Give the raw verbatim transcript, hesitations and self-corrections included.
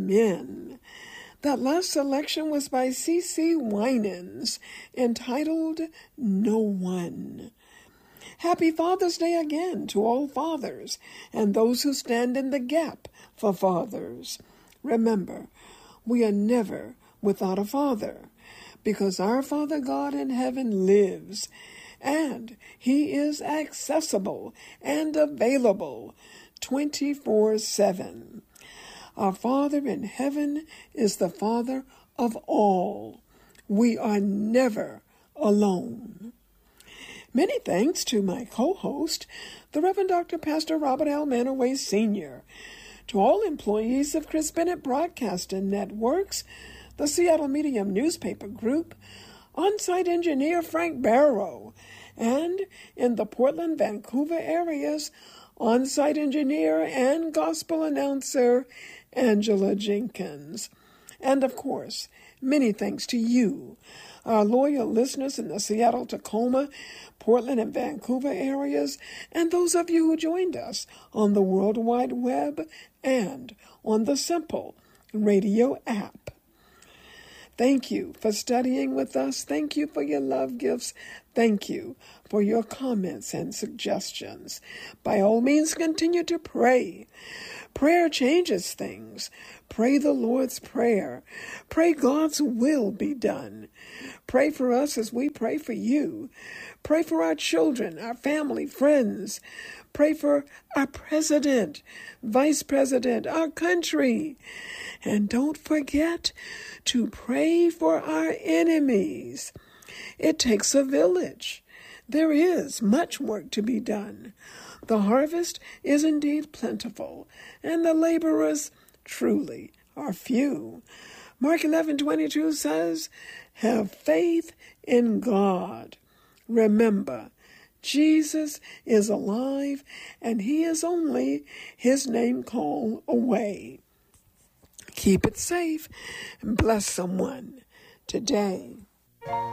Amen. That last selection was by C C Winans, entitled No One. Happy Father's Day again to all fathers and those who stand in the gap for fathers. Remember, we are never without a father, because our Father God in heaven lives, and he is accessible and available twenty-four seven. Our Father in heaven is the Father of all. We are never alone. Many thanks to my co-host, the Reverend Doctor Pastor Robert L. Manaway Senior, to all employees of Chris Bennett Broadcasting Networks, the Seattle Medium Newspaper Group, on-site engineer Frank Barrow, and in the Portland, Vancouver areas, on-site engineer and gospel announcer Angela Jenkins. And of course, many thanks to you, our loyal listeners in the Seattle, Tacoma, Portland, and Vancouver areas, and those of you who joined us on the World Wide Web and on the Simple Radio app. Thank you for studying with us. Thank you for your love gifts. Thank you for your comments and suggestions. By all means, continue to pray. Prayer changes things. Pray the Lord's Prayer. Pray God's will be done. Pray for us as we pray for you. Pray for our children, our family, friends. Pray for our president, vice president, our country. And don't forget to pray for our enemies. It takes a village. There is much work to be done. The harvest is indeed plentiful, and the laborers truly are few. Mark eleven twenty-two says, have faith in God. Remember, Jesus is alive, and he is only his name call away. Keep it safe and bless someone today.